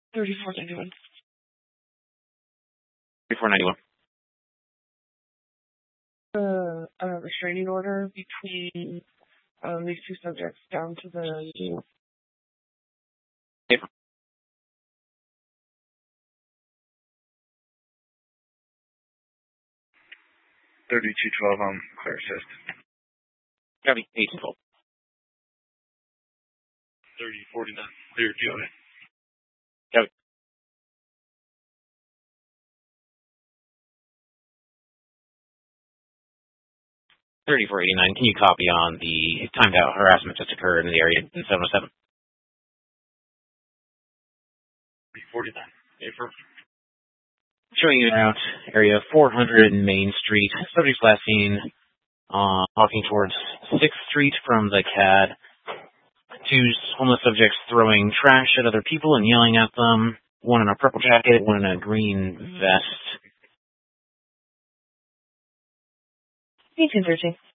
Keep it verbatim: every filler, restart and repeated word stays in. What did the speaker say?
thirty-four ninety-one. thirty-four ninety-one. Uh, a restraining order between um, these two subjects down to the Paper. thirty-two twelve on clear assist. Copy. eighteen twelve. thirty forty-nine. Clear G O A. Copy. thirty-four eighty-nine. Can you copy on the timed out harassment just occurred in the area in seven oh seven? forty-nine. Affirm. Showing you out area four hundred Main Street. Subjects last seen uh, walking towards sixth Street from the C A D. Two homeless subjects throwing trash at other people and yelling at them. One in a purple jacket, one in a green vest. eighteen thirteen.